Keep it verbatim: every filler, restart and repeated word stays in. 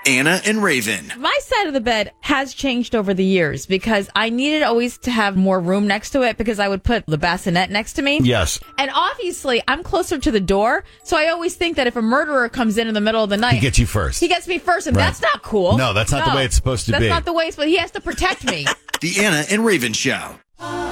Anna and Raven. My side of the bed has changed over the years because I needed always to have more room next to it because I would put the bassinet next to me. Yes. And obviously, I'm closer to the door, so I always think that if a murderer comes in in the middle of the night... He gets you first. He gets me first, and Right. that's not cool. No, that's not No, the way it's supposed to that's be. That's not the way it's... But he has to protect me. The Anna and Raven Show.